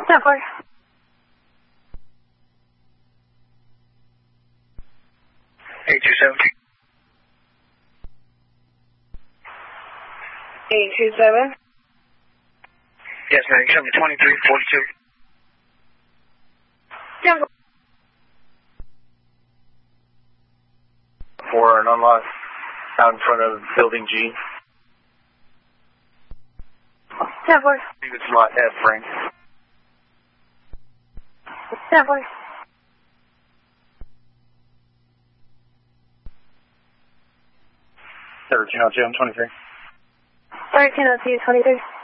10-4. 827. 827. Yes, ma'am. Show me 2342. 10-4. For an unlock out in front of building G. 10-4. I think it's lot F, Frank. 10-4. 1302, 23. 1302, 23.